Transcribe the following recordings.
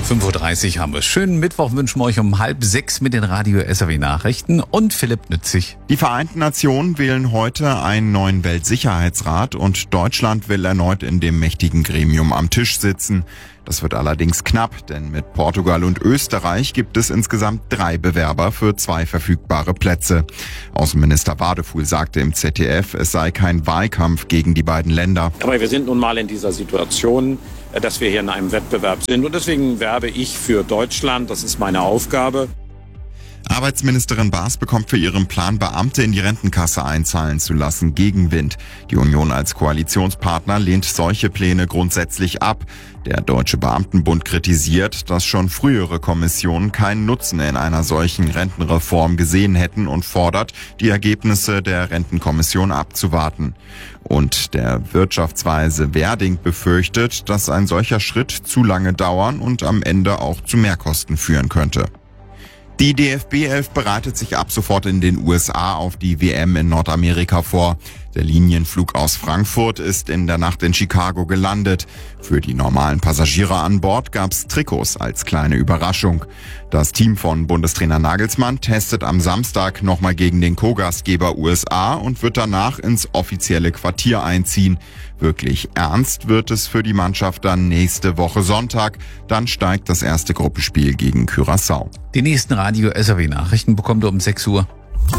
5:30 Uhr haben wir es. Schönen Mittwoch wünschen wir euch um 5:30 mit den Radio SAW Nachrichten und Philipp Nützig. Die Vereinten Nationen wählen heute einen neuen Weltsicherheitsrat und Deutschland will erneut in dem mächtigen Gremium am Tisch sitzen. Das wird allerdings knapp, denn mit Portugal und Österreich gibt es insgesamt 3 Bewerber für 2 verfügbare Plätze. Außenminister Wadefuhl sagte im ZDF, es sei kein Wahlkampf gegen die beiden Länder. Aber wir sind nun mal in dieser Situation, dass wir hier in einem Wettbewerb sind und deswegen werbe ich für Deutschland, das ist meine Aufgabe. Arbeitsministerin Baas bekommt für ihren Plan, Beamte in die Rentenkasse einzahlen zu lassen, Gegenwind. Die Union als Koalitionspartner lehnt solche Pläne grundsätzlich ab. Der Deutsche Beamtenbund kritisiert, dass schon frühere Kommissionen keinen Nutzen in einer solchen Rentenreform gesehen hätten und fordert, die Ergebnisse der Rentenkommission abzuwarten. Und der Wirtschaftsweise Werding befürchtet, dass ein solcher Schritt zu lange dauern und am Ende auch zu Mehrkosten führen könnte. Die DFB 11 bereitet sich ab sofort in den USA auf die WM in Nordamerika vor. Der Linienflug aus Frankfurt ist in der Nacht in Chicago gelandet. Für die normalen Passagiere an Bord gab's Trikots als kleine Überraschung. Das Team von Bundestrainer Nagelsmann testet am Samstag nochmal gegen den Co-Gastgeber USA und wird danach ins offizielle Quartier einziehen. Wirklich ernst wird es für die Mannschaft dann nächste Woche Sonntag. Dann steigt das erste Gruppenspiel gegen Curaçao. Die nächsten Radio SAW Nachrichten bekommt ihr um 6 Uhr.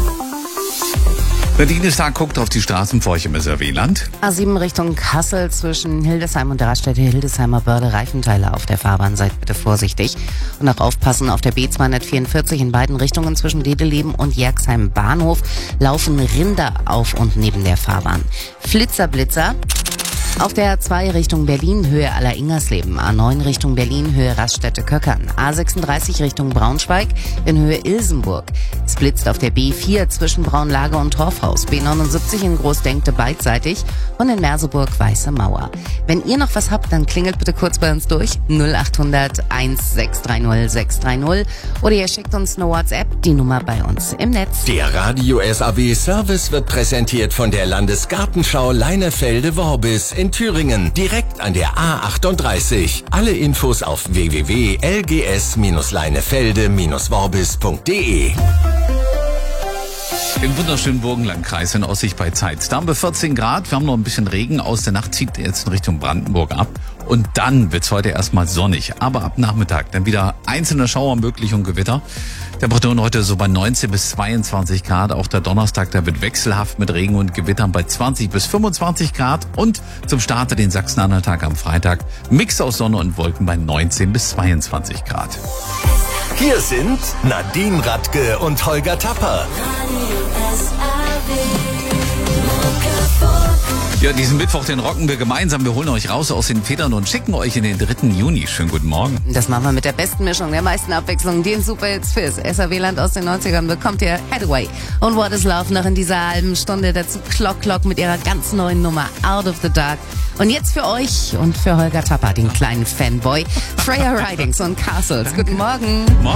Nadine Stark guckt auf die Straßen vor euch im SAW-Land. A7 Richtung Kassel zwischen Hildesheim und der Raststätte Hildesheimer Börde. Reifenteile auf der Fahrbahn, seid bitte vorsichtig. Und auch aufpassen, auf der B244 in beiden Richtungen zwischen Dedeleben und Jerxheim Bahnhof laufen Rinder auf und neben der Fahrbahn. Flitzer. Auf der A2 Richtung Berlin, Höhe Aller-Ingersleben, A9 Richtung Berlin, Höhe Raststätte Köckern, A36 Richtung Braunschweig, in Höhe Ilsenburg. Es blitzt auf der B4 zwischen Braunlage und Torfhaus, B79 in Großdenkte beidseitig und in Merseburg Weiße Mauer. Wenn ihr noch was habt, dann klingelt bitte kurz bei uns durch, 0800 1630 630 oder ihr schickt uns eine WhatsApp, die Nummer bei uns im Netz. Der Radio SAW Service wird präsentiert von der Landesgartenschau Leinefelde-Worbis in Thüringen, direkt an der A38. Alle Infos auf www.lgs-leinefelde-worbis.de. Im wunderschönen Burgenlandkreis in Aussicht bei Zeitz. Da haben wir 14 Grad, wir haben noch ein bisschen Regen. Aus der Nacht zieht jetzt in Richtung Brandenburg ab. Und dann wird's heute erstmal sonnig. Aber ab Nachmittag dann wieder einzelne Schauer möglich und Gewitter. Temperaturen heute so bei 19 bis 22 Grad. Auch der Donnerstag, der wird wechselhaft mit Regen und Gewittern bei 20 bis 25 Grad. Und zum Start den Sachsen-Anhalt-Tag am Freitag Mix aus Sonne und Wolken bei 19 bis 22 Grad. Hier sind Nadine Radke und Holger Tapper. Ja, diesen Mittwoch, den rocken wir gemeinsam. Wir holen euch raus aus den Federn und schicken euch in den 3. Juni. Schönen guten Morgen. Das machen wir mit der besten Mischung, der meisten Abwechslung, den Superhits fürs SAW-Land aus den 90ern bekommt ihr Hathaway und What is Love noch in dieser halben Stunde. Dazu Clock mit ihrer ganz neuen Nummer Out of the Dark. Und jetzt für euch und für Holger Tapper, den kleinen Fanboy, Freya Ridings und Castles. Guten Morgen. Morgen.